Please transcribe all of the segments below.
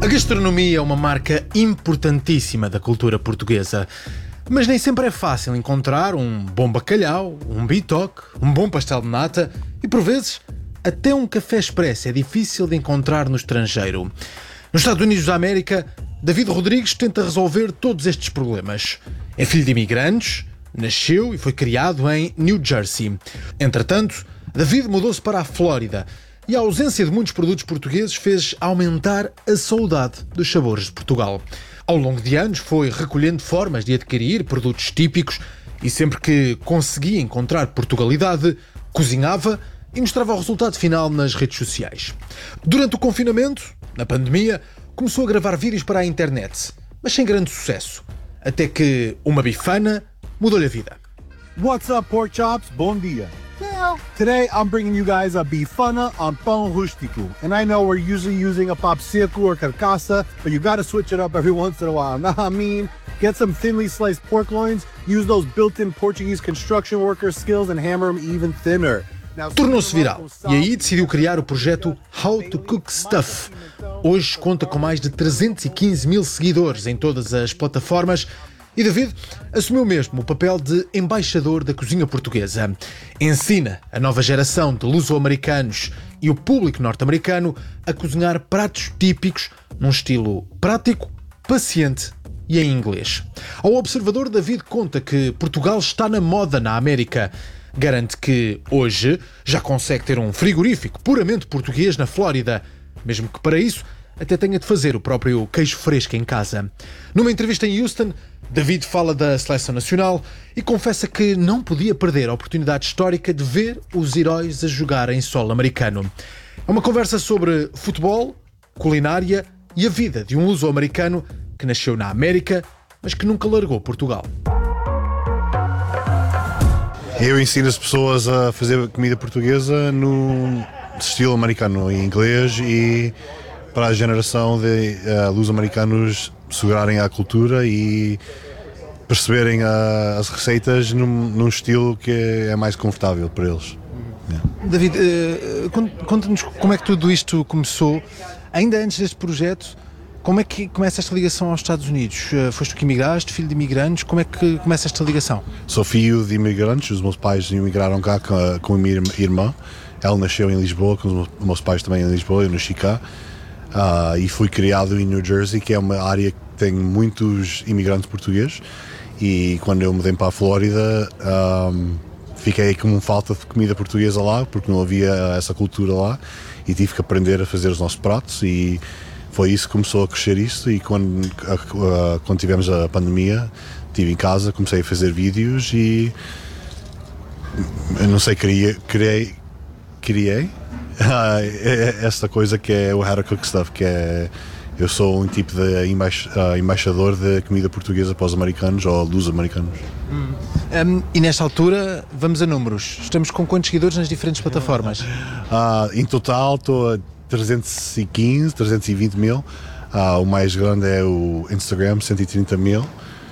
A gastronomia é uma marca importantíssima da cultura portuguesa, mas nem sempre é fácil encontrar um bom bacalhau, um bitoque, um bom pastel de nata e, por vezes, até um café expresso é difícil de encontrar no estrangeiro. Nos Estados Unidos da América, David Rodrigues tenta resolver todos estes problemas. É filho de imigrantes, nasceu e foi criado em New Jersey. Entretanto, David mudou-se para a Flórida e a ausência de muitos produtos portugueses fez aumentar a saudade dos sabores de Portugal. Ao longo de anos foi recolhendo formas de adquirir produtos típicos e sempre que conseguia encontrar Portugalidade, cozinhava e mostrava o resultado final nas redes sociais. Durante o confinamento, na pandemia, começou a gravar vídeos para a internet, mas sem grande sucesso, até que uma bifana mudou-lhe a vida. What's up, pork chops? Bom dia. Well, today I'm bringing you guys a bifana on pão rústico. And I know we're usually using a popsicle or carcaça, but you gotta switch it up every once in a while. Know what I mean? Get some thinly sliced pork loins, use those built-in Portuguese construction worker skills and hammer them even thinner. Tornou-se viral e aí decidiu criar o projeto How to Cook Stuff. Hoje conta com mais de 315 mil seguidores em todas as plataformas e David assumiu mesmo o papel de embaixador da cozinha portuguesa. Ensina a nova geração de luso-americanos e o público norte-americano a cozinhar pratos típicos num estilo prático, paciente e em inglês. Ao observador, David conta que Portugal está na moda na América. Garante que hoje já consegue ter um frigorífico puramente português na Flórida, mesmo que para isso até tenha de fazer o próprio queijo fresco em casa. Numa entrevista em Houston, David fala da seleção nacional e confessa que não podia perder a oportunidade histórica de ver os heróis a jogar em solo americano. É uma conversa sobre futebol, culinária e a vida de um luso-americano que nasceu na América, mas que nunca largou Portugal. Eu ensino as pessoas a fazer comida portuguesa no estilo americano, em inglês, e para a geração de luso-americanos segurarem a cultura e perceberem as receitas num estilo que é mais confortável para eles. David, conta-nos como é que tudo isto começou. Ainda antes deste projeto, como é que começa esta ligação aos Estados Unidos? Foste tu que imigraste, filho de imigrantes, como é que começa esta ligação? Sou filho de imigrantes, os meus pais imigraram cá com a minha irmã. Ela nasceu em Lisboa, com os meus pais também em Lisboa, eu nasci cá. E fui criado em New Jersey, que é uma área que tem muitos imigrantes portugueses, e quando eu mudei para a Flórida fiquei com falta de comida portuguesa lá, porque não havia essa cultura lá, e tive que aprender a fazer os nossos pratos, e foi isso que começou a crescer isto. E quando tivemos a pandemia, estive em casa, comecei a fazer vídeos e eu não sei, criei esta coisa que é o How to Cook Stuff, que é, eu sou um tipo de embaixador de comida portuguesa para os americanos ou dos americanos. E nesta altura, vamos a números. Estamos com quantos seguidores nas diferentes plataformas? Em total estou a 315, 320 mil. O mais grande é o Instagram, 130 mil.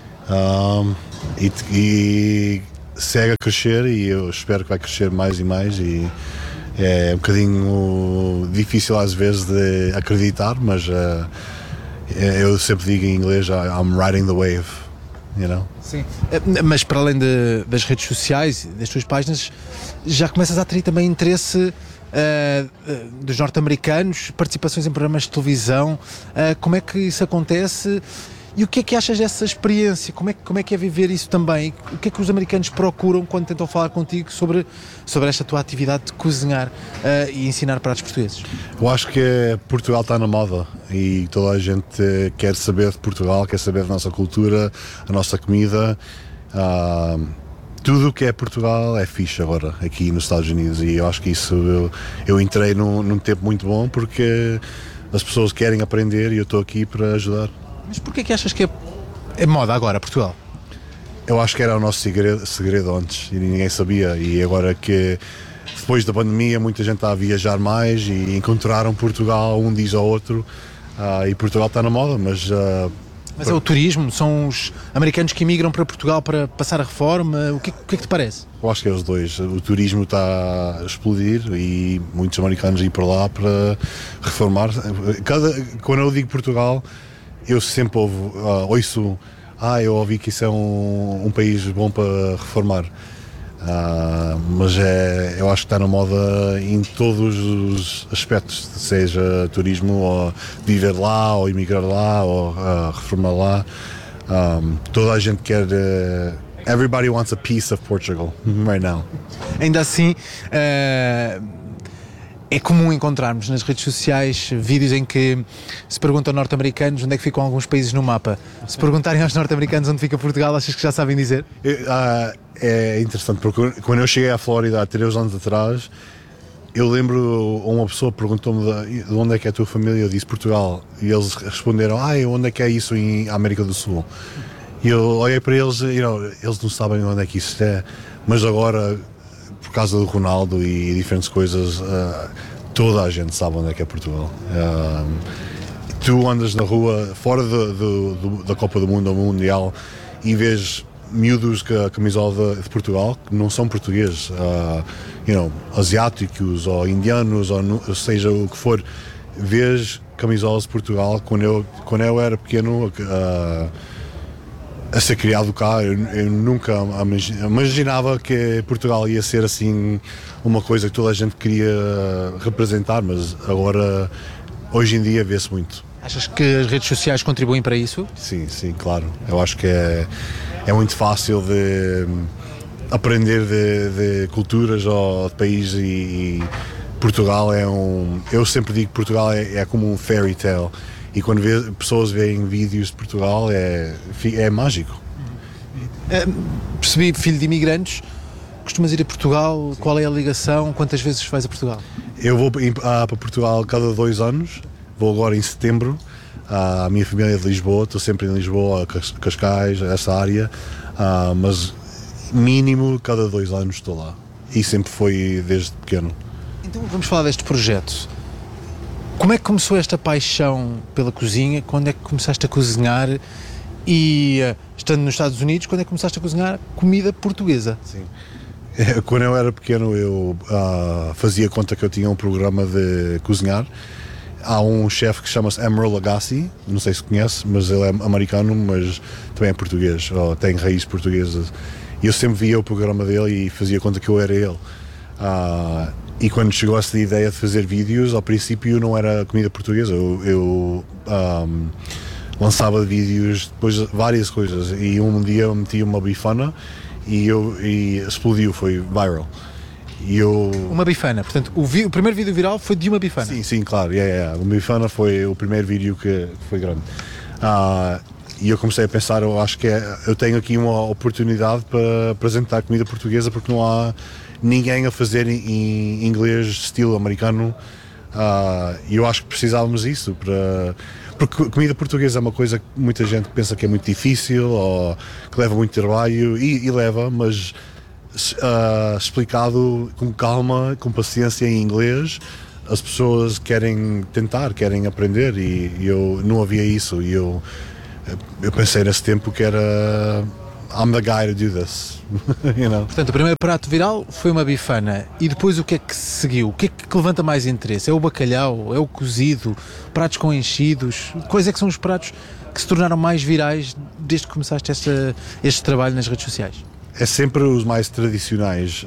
E segue a crescer, e eu espero que vai crescer mais e mais. E é um bocadinho difícil às vezes de acreditar, mas eu sempre digo em inglês, I'm riding the wave, you know? Sim. Mas para além das redes sociais, das tuas páginas, já começas a ter também interesse dos norte-americanos, participações em programas de televisão. Como é que isso acontece? E o que é que achas dessa experiência? Como é que é viver isso também? O que é que os americanos procuram quando tentam falar contigo sobre esta tua atividade de cozinhar e ensinar pratos portugueses? Eu acho que Portugal está na moda e toda a gente quer saber de Portugal, quer saber da nossa cultura, a nossa comida. Tudo o que é Portugal é fixe agora, aqui nos Estados Unidos, e eu acho que isso eu entrei num tempo muito bom, porque as pessoas querem aprender e eu estou aqui para ajudar. Mas porquê que achas que é moda agora, Portugal? Eu acho que era o nosso segredo antes e ninguém sabia, e agora que depois da pandemia muita gente está a viajar mais e encontraram Portugal, um diz ao outro, e Portugal está na moda, mas Mas é o turismo? São os americanos que emigram para Portugal para passar a reforma? O que é que te parece? Eu acho que é os dois. O turismo está a explodir e muitos americanos ir para lá para reformar. Quando eu digo Portugal, eu sempre ouço, eu ouvi que isso é um país bom para reformar. Mas eu acho que está na moda em todos os aspectos, seja turismo, ou viver lá, ou emigrar lá, ou reformar lá. Toda a gente quer. Everybody wants a piece of Portugal right now. Ainda assim, é comum encontrarmos nas redes sociais vídeos em que se perguntam aos norte-americanos onde é que ficam alguns países no mapa. Se perguntarem aos norte-americanos onde fica Portugal, achas que já sabem dizer? É interessante, porque quando eu cheguei à Flórida há 3 anos atrás, eu lembro, uma pessoa perguntou-me de onde é que é a tua família, eu disse Portugal, e eles responderam, onde é que é isso em América do Sul? E eu olhei para eles, eles não sabem onde é que isso é, mas agora, por causa do Ronaldo e diferentes coisas, toda a gente sabe onde é que é Portugal. Tu andas na rua, fora da Copa do Mundo ou Mundial, e vês miúdos com a camisola de Portugal que não são portugueses, asiáticos ou indianos, ou seja o que for, vês camisolas de Portugal. Quando eu era pequeno, a ser criado cá, eu nunca imaginava que Portugal ia ser assim uma coisa que toda a gente queria representar, mas agora, hoje em dia, vê-se muito. Achas que as redes sociais contribuem para isso? Sim, claro. Eu acho que é muito fácil de aprender de culturas ou de países, e Portugal eu sempre digo que Portugal é como um fairy tale. E quando pessoas veem vídeos de Portugal, é mágico. Percebi, filho de imigrantes, costumas ir a Portugal, qual é a ligação, quantas vezes vais a Portugal? Eu vou para Portugal cada 2 anos, vou agora em setembro. A minha família é de Lisboa, estou sempre em Lisboa, Cascais, essa área, mas mínimo cada 2 anos estou lá. E sempre foi desde pequeno. Então vamos falar deste projeto. Como é que começou esta paixão pela cozinha? Quando é que começaste a cozinhar? E, estando nos Estados Unidos, quando é que começaste a cozinhar comida portuguesa? Sim. Quando eu era pequeno, eu fazia conta que eu tinha um programa de cozinhar. Há um chefe que chama-se Emeril Lagasse, não sei se conhece, mas ele é americano, mas também é português, tem raízes portuguesas. E eu sempre via o programa dele e fazia conta que eu era ele. E quando chegou essa ideia de fazer vídeos, ao princípio não era comida portuguesa, eu lançava vídeos, depois várias coisas, e um dia eu meti uma bifana e explodiu, foi viral. Uma bifana, portanto o primeiro vídeo viral foi de uma bifana? Sim, claro, uma bifana foi o primeiro vídeo que foi grande. E eu comecei a pensar, eu acho que eu tenho aqui uma oportunidade para apresentar comida portuguesa, porque não há ninguém a fazer em inglês estilo americano, e eu acho que precisávamos disso, porque comida portuguesa é uma coisa que muita gente pensa que é muito difícil ou que leva muito trabalho, e leva, mas explicado com calma, com paciência em inglês, as pessoas querem tentar, querem aprender, e eu não havia isso, e eu pensei nesse tempo que era I'm the guy to do this. Portanto, o primeiro prato viral foi uma bifana. E depois o que é que seguiu? O que é que levanta mais interesse? É o bacalhau? É o cozido? Pratos com enchidos? Quais é que são os pratos que se tornaram mais virais desde que começaste este trabalho nas redes sociais? É sempre os mais tradicionais.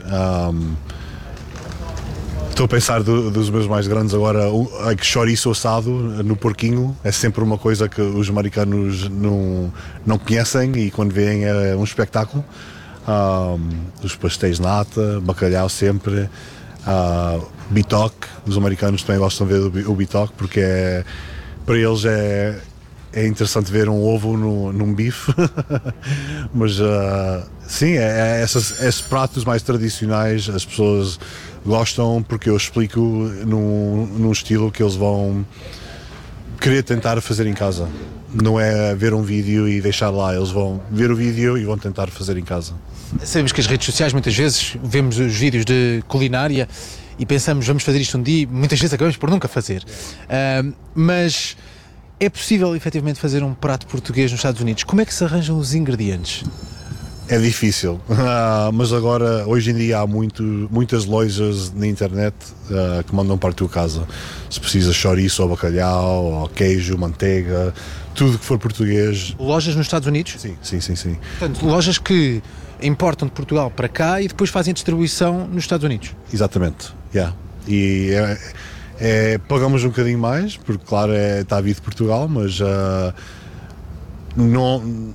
Estou a pensar dos meus mais grandes agora, chouriço assado no porquinho, é sempre uma coisa que os americanos não conhecem, e quando veem é um espetáculo. Os pastéis de nata, bacalhau sempre, bitoque, os americanos também gostam de ver o bitoque, porque para eles é interessante ver um ovo num bife. Mas sim, esses pratos mais tradicionais as pessoas gostam, porque eu explico num estilo que eles vão querer tentar fazer em casa. Não é ver um vídeo e deixar lá, eles vão ver o vídeo e vão tentar fazer em casa. Sabemos que as redes sociais, muitas vezes vemos os vídeos de culinária e pensamos, vamos fazer isto um dia, e muitas vezes acabamos por nunca fazer. Mas É possível efetivamente fazer um prato português nos Estados Unidos? Como é que se arranjam os ingredientes? É difícil, mas agora, hoje em dia, há muitas lojas na internet que mandam para a tua casa. Se precisa chouriço ou bacalhau, ou queijo, manteiga, tudo que for português. Lojas nos Estados Unidos? Sim. Portanto, lojas que importam de Portugal para cá e depois fazem a distribuição nos Estados Unidos? Exatamente, yeah. E pagamos um bocadinho mais, porque claro, está a vir de Portugal, mas não...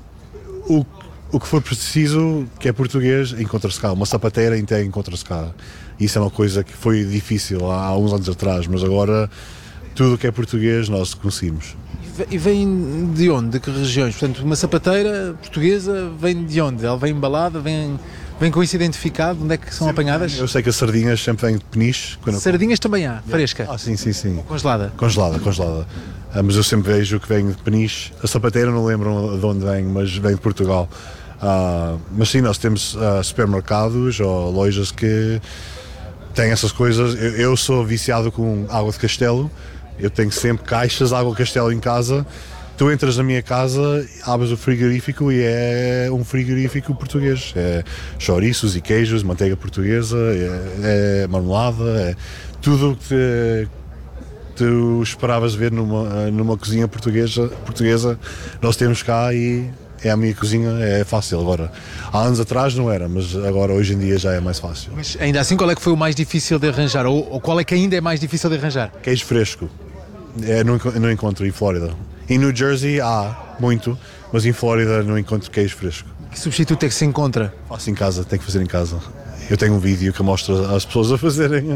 O que for preciso, que é português, encontra-se cá. Uma sapateira inteira encontra-se cá. Isso é uma coisa que foi difícil há uns anos atrás, mas agora tudo o que é português nós conseguimos. E vem de onde? De que regiões? Portanto, uma sapateira portuguesa vem de onde? Ela vem embalada, vem com isso identificado? Onde é que são apanhadas? Eu sei que as sardinhas sempre vêm de Peniche. Sardinhas também há, fresca? Sim. Congelada? Congelada. Mas eu sempre vejo que vem de Peniche. A sapateira não lembro de onde vem, mas vem de Portugal. Mas sim, nós temos supermercados ou lojas que têm essas coisas. Eu sou viciado com água de castelo. Eu tenho sempre caixas de água de castelo em casa. Tu entras na minha casa, abres o frigorífico e é um frigorífico português. É chouriços e queijos, manteiga portuguesa, é marmelada, é tudo que tu esperavas ver numa cozinha portuguesa, nós temos cá e é a minha cozinha, é fácil agora. Há anos atrás não era, mas agora hoje em dia já é mais fácil. Mas ainda assim, qual é que foi o mais difícil de arranjar? Ou qual é que ainda é mais difícil de arranjar? Queijo fresco. Não encontro em Flórida. Em New Jersey há muito, mas em Flórida não encontro queijo fresco. Que substituto é que se encontra? Faço em casa, tenho que fazer em casa. Eu tenho um vídeo que mostra as pessoas a fazerem.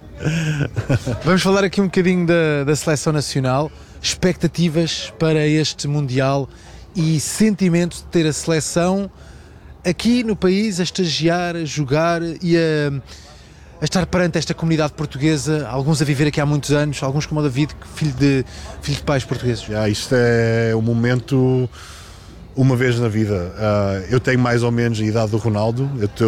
Vamos falar aqui um bocadinho da seleção nacional, expectativas para este Mundial e sentimento de ter a seleção aqui no país a estagiar, a jogar e a estar perante esta comunidade portuguesa, alguns a viver aqui há muitos anos, alguns como o David, filho de pais portugueses. Isto é um momento, uma vez na vida. Eu tenho mais ou menos a idade do Ronaldo.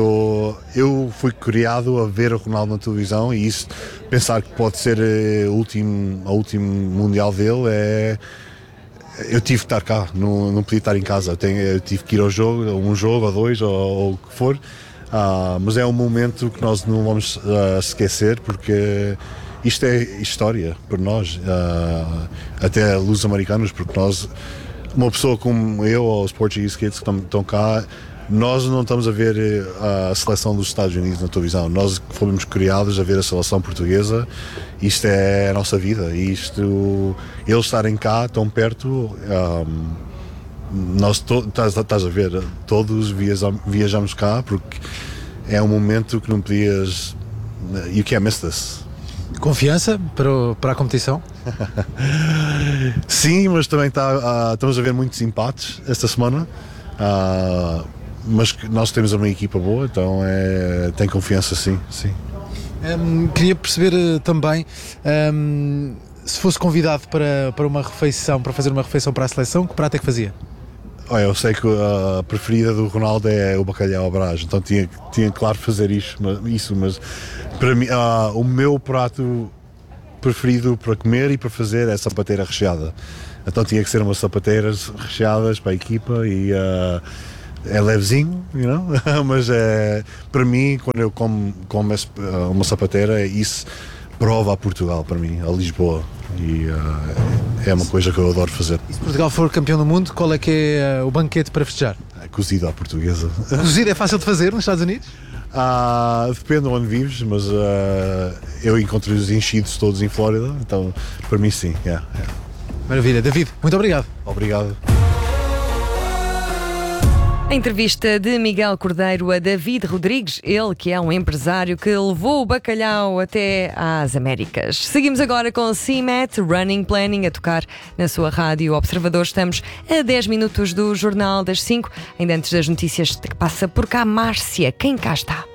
Eu fui criado a ver o Ronaldo na televisão e isso, pensar que pode ser o último Mundial dele, eu tive que estar cá, não podia estar em casa. Eu tive que ir ao jogo, um jogo ou dois, ou o que for. Mas é um momento que nós não vamos esquecer, porque isto é história para nós, até os americanos, porque nós, uma pessoa como eu ou os Portuguese Kids que estão cá, nós não estamos a ver a seleção dos Estados Unidos na televisão. Nós fomos criados a ver a seleção portuguesa. Isto é a nossa vida. Eles estarem cá tão perto, nós estás a ver, todos viajamos cá porque é um momento que não podias. You can't miss this. Confiança para a competição? Sim, mas também estamos a ver muitos empates esta semana. Mas nós temos uma equipa boa, então tem confiança, sim. Queria perceber também, se fosse convidado para uma refeição, para fazer uma refeição para a seleção, que prato é que fazia? Eu sei que a preferida do Ronaldo é o bacalhau à Brás, então tinha claro fazer isso, mas para mim o meu prato preferido para comer e para fazer é sapateira recheada. Então tinha que ser umas sapateiras recheadas para a equipa e é levezinho, mas para mim, quando eu como uma sapateira, isso prova a Portugal para mim, a Lisboa, e é uma coisa que eu adoro fazer. E se Portugal for campeão do mundo, qual é que é o banquete para festejar? Cozido à portuguesa. Cozido é fácil de fazer nos Estados Unidos? Depende de onde vives, mas eu encontro os enchidos todos em Flórida, então para mim sim. Maravilha. David, muito obrigado. Obrigado. A entrevista de Miguel Cordeiro a David Rodrigues, ele que é um empresário que levou o bacalhau até às Américas. Seguimos agora com CMAT Running Planning a tocar na sua rádio Observador. Estamos a 10 minutos do Jornal das 5. Ainda antes das notícias, passa por cá Márcia. Quem cá está?